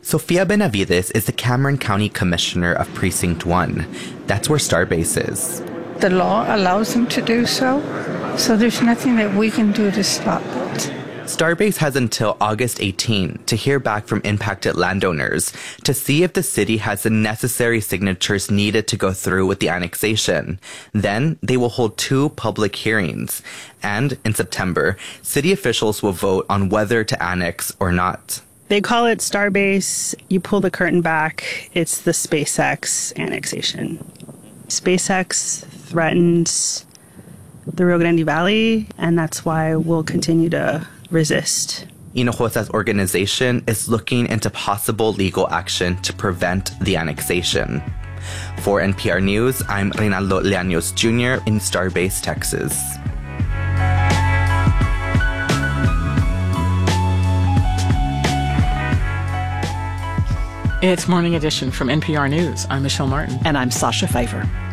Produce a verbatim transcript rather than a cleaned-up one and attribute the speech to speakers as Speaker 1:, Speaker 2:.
Speaker 1: Sofia Benavides is the Cameron County Commissioner of Precinct one. That's where Starbase is.
Speaker 2: The law allows them to do so, so there's nothing that we can do to stop it.
Speaker 1: Starbase has until August eighteenth to hear back from impacted landowners to see if the city has the necessary signatures needed to go through with the annexation. Then they will hold two public hearings. And in September, city officials will vote on whether to annex or not.
Speaker 3: They call it Starbase. You pull the curtain back, it's the SpaceX annexation. SpaceX threatens the Rio Grande Valley, and that's why we'll continue to resist.
Speaker 1: Hinojosa's organization is looking into possible legal action to prevent the annexation. For N P R News, I'm Reynaldo Leaños Junior in Starbase, Texas.
Speaker 4: It's Morning Edition from N P R News. I'm Michelle Martin.
Speaker 5: And I'm Sasha Pfeiffer.